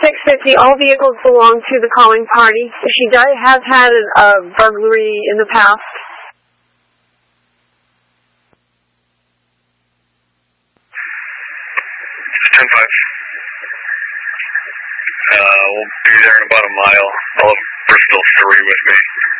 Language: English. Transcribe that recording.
650, all vehicles belong to the calling party. She has had a burglary in the past. 10-5. We'll be there in about a mile. I'll have Bristol 3 with me.